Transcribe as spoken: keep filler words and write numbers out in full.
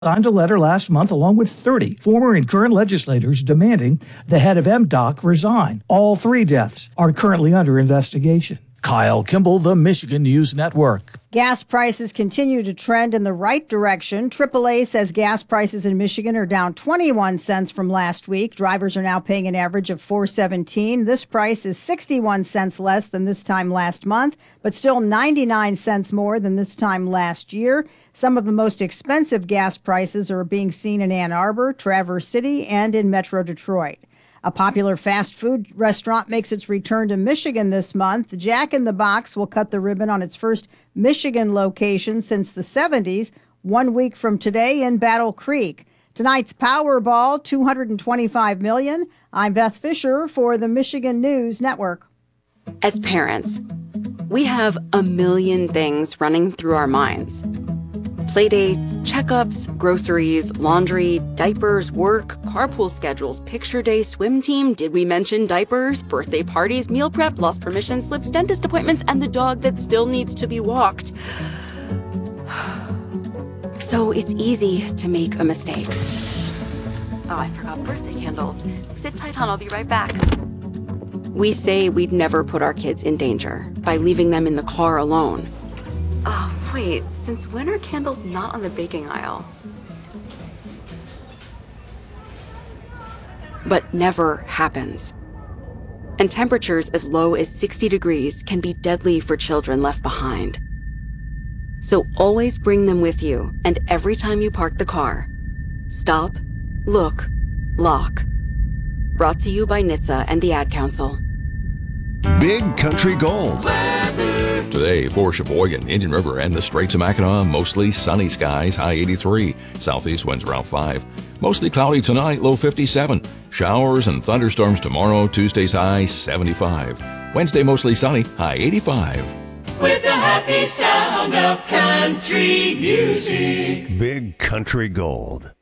signed a letter last month along with thirty former and current legislators demanding the head of M D O C resign. All three deaths are currently under investigation. Kyle Kimball, the Michigan News Network. Gas prices continue to trend in the right direction. triple A says gas prices in Michigan are down twenty-one cents from last week. Drivers are now paying an average of four seventeen. This price is sixty-one cents less than this time last month, but still ninety-nine cents more than this time last year. Some of the most expensive gas prices are being seen in Ann Arbor, Traverse City, and in Metro Detroit. A popular fast food restaurant makes its return to Michigan this month. Jack in the Box will cut the ribbon on its first Michigan location since the seventies, one week from today in Battle Creek. Tonight's Powerball, two hundred twenty-five million dollars. I'm Beth Fisher for the Michigan News Network. As parents, we have a million things running through our minds. Playdates, checkups, groceries, laundry, diapers, work, carpool schedules, picture day, swim team, did we mention diapers, birthday parties, meal prep, lost permission slips, dentist appointments, and the dog that still needs to be walked. So it's easy to make a mistake. Oh, I forgot birthday candles. Sit tight, hon, I'll be right back. We say we'd never put our kids in danger by leaving them in the car alone. Oh, wait, since when are candles not on the baking aisle? But never happens. And temperatures as low as sixty degrees can be deadly for children left behind. So always bring them with you, and every time you park the car, stop, look, lock. Brought to you by N H T S A and the Ad Council. Big Country Gold. Today for Sheboygan, Indian River, and the Straits of Mackinac, mostly sunny skies, high eighty-three. Southeast winds around five. Mostly cloudy tonight, low fifty-seven. Showers and thunderstorms tomorrow, Tuesday's high seventy-five. Wednesday mostly sunny, high eighty-five. With the happy sound of country music. Big Country Gold.